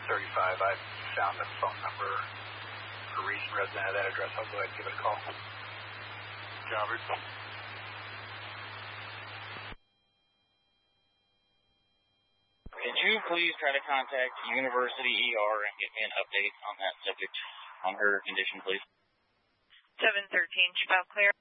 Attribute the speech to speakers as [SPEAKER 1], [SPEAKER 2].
[SPEAKER 1] 735. I found the phone number for a recent resident at that address. I'll go ahead and give it a call. Robert.
[SPEAKER 2] Could you please try to contact University ER and get me an update on that subject, on her condition, please?
[SPEAKER 3] 713, Clear.